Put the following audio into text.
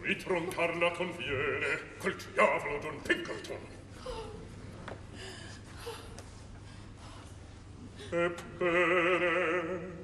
Qui troncarla conviene col diavolo d'un Pinkerton. Ebbene,